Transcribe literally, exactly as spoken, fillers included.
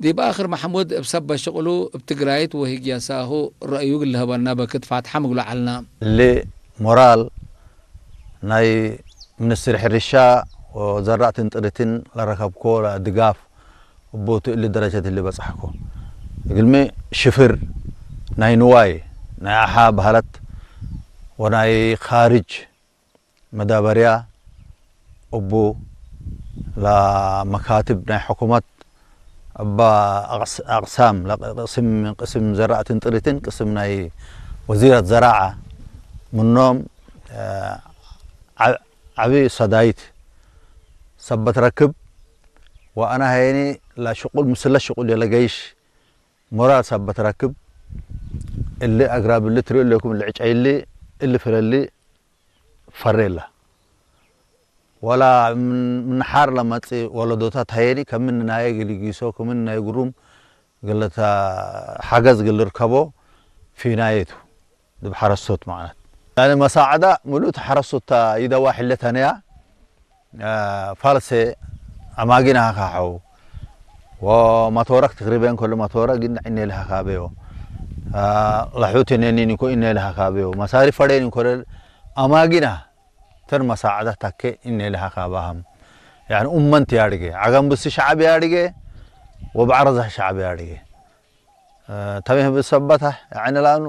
دي بآخر محمود بسبب شغله بتقرايت وهي جاساهو رأيو اللي هبنا بكت فاتحة مقولة علنا اللي مورال ناي من السرح الرشاء وزرعت انطرتين لركب كولا دقاف وبوتو اللي درجة اللي بصحكو يقولمي شفر ناي نواي ناي أحاب هلت وناي خارج مدابريا أبو لا مكاتب ناي حكومات أبا أقسام قسم قسم زراعة انطرتين قسم ناي وزيرة زراعة منهم عبي صدايت سبت ركب وأنا هيني لا شغل مسلا شغل يلا جيش مراد سبت ركب اللي أقرب اللي تريل لكم اللي عج اللي اللي فر اللي فريلا ولا من حار لما تي ولا دوتات هيني كم من ناي اللي جيسو كم من ناي قروم قلت حجز قل ركبوا في نايته بحر الصوت معنا يعني مساعدة ملوت حرصت إذا واحد لتنيا فالسي أماكنها كحو وماتورك تقريبا كل ماتورك إن لها كابيو لحوت إنني نكو إن لها كابيو مصاري فدين كل أماكنها تر مساعدة تك إن لها كابهم يعني أمم تيارجي عجم بس شعب يارجي وبعرضها شعب يارجي تبيه بسبتها يعني الآن